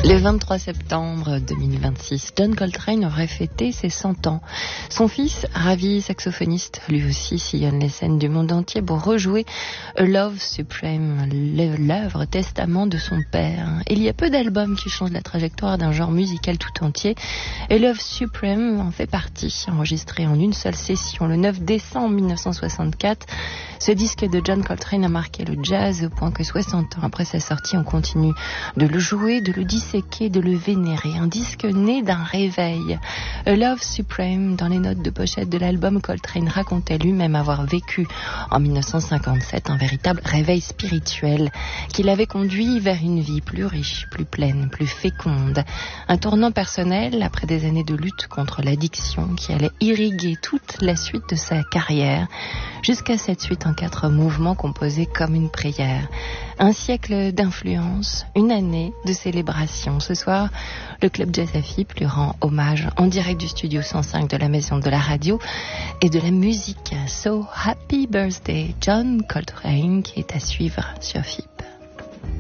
Le 23 septembre 2026, John Coltrane aurait fêté ses 100 ans. Son fils, ravi saxophoniste, lui aussi sillonne les scènes du monde entier pour rejouer A Love Supreme, l'œuvre testament de son père. Il y a peu d'albums qui changent la trajectoire d'un genre musical tout entier. A Love Supreme en fait partie, enregistré en une seule session le 9 décembre 1964. Ce disque de John Coltrane a marqué le jazz au point que 60 ans après sa sortie, on continue de le jouer, de le disséquer, de le vénérer. Un disque né d'un réveil. A Love Supreme, dans les notes de pochette de l'album, Coltrane racontait lui-même avoir vécu en 1957 un véritable réveil spirituel qui l'avait conduit vers une vie plus riche, plus pleine, plus féconde. Un tournant personnel après des années de lutte contre l'addiction qui allait irriguer toute la suite de sa carrière jusqu'à cette suite en 4 mouvements composés comme une prière. Un siècle d'influence, une année de célébration. Ce soir, le Club Jazz AFIP lui rend hommage en direct du studio 105 de la Maison de la Radio et de la musique. So Happy Birthday, John Coltrane, qui est à suivre sur FIP.